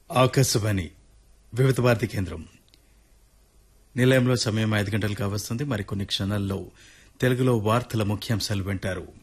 ఆకాశవాణి వివిధ భారతి కేంద్రం నిలయంలో సమయం 5 గంటలు కావస్తుంది. మరికొన్ని క్షణాల్లో తెలుగులో వార్తల ముఖ్యాంశాలు వింటారు.